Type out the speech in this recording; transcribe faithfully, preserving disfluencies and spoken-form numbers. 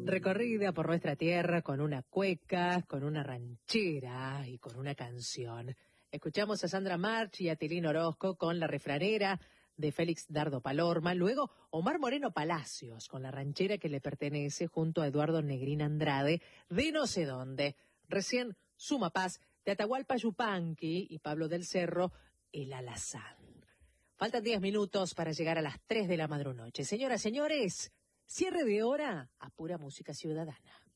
Recorrida por nuestra tierra con una cueca, con una ranchera y con una canción. Escuchamos a Sandra March y a Tilín Orozco con La Refranera de Félix Dardo Palorma. Luego Omar Moreno Palacios con la ranchera que le pertenece junto a Eduardo Negrín Andrade de no sé dónde. Recién Suma Paz de Atahualpa Yupanqui y Pablo del Cerro, El Alazán. Faltan diez minutos para llegar a las tres de la madrunoche. Señoras, señores, cierre de hora a pura música ciudadana.